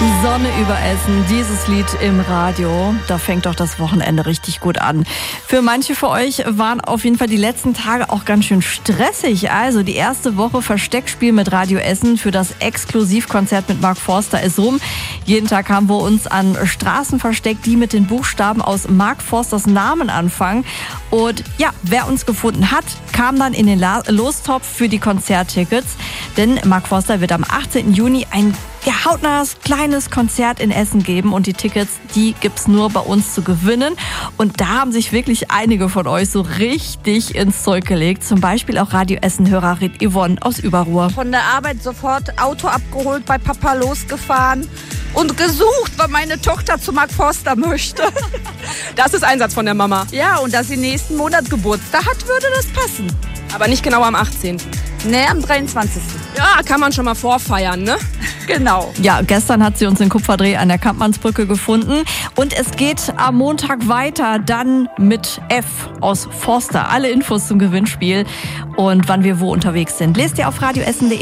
Sonne über Essen, dieses Lied im Radio, da fängt doch das Wochenende richtig gut an. Für manche von euch waren auf jeden Fall die letzten Tage auch ganz schön stressig. Also die erste Woche Versteckspiel mit Radio Essen für das Exklusivkonzert mit Mark Forster ist rum. Jeden Tag haben wir uns an Straßen versteckt, die mit den Buchstaben aus Mark Forsters Namen anfangen. Und ja, wer uns gefunden hat, kam dann in den Lostopf für die Konzerttickets. Denn Mark Forster wird am 18. Juni ein hautnahes kleines Konzert in Essen geben und die Tickets, die gibt's nur bei uns zu gewinnen. Und da haben sich wirklich einige von euch so richtig ins Zeug gelegt. Zum Beispiel auch Radio Essen-Hörerin Yvonne aus Überruhr. Von der Arbeit sofort Auto abgeholt, bei Papa losgefahren und gesucht, weil meine Tochter zu Mark Forster möchte. Das ist Einsatz von der Mama. Ja, und dass sie nächsten Monat Geburtstag hat, würde das passen. Aber nicht genau am 18. Nee, am 23. Ja, kann man schon mal vorfeiern, ne? Genau. Ja, gestern hat sie uns in Kupferdreh an der Kampmannsbrücke gefunden. Und es geht am Montag weiter, dann mit F aus Forster. Alle Infos zum Gewinnspiel und wann wir wo unterwegs sind, lest ihr auf radioessen.de.